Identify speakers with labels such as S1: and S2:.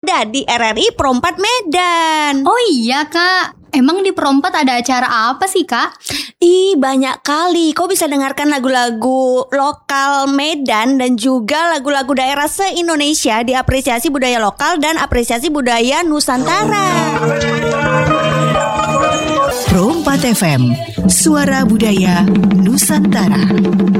S1: ada di RRI Pro 4 Medan.
S2: Oh iya Kak, emang di Pro 4 ada acara apa sih Kak?
S1: Banyak kali. Kau bisa dengarkan lagu-lagu lokal Medan dan juga lagu-lagu daerah se-Indonesia di apresiasi budaya lokal dan apresiasi budaya Nusantara.
S3: Pro 4 FM, suara budaya Nusantara.